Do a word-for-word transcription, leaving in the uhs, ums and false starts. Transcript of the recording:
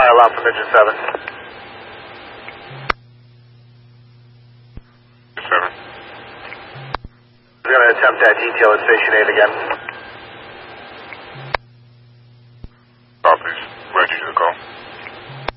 dial out from engine seven. seven. We're going to attempt that detail at Station eight again.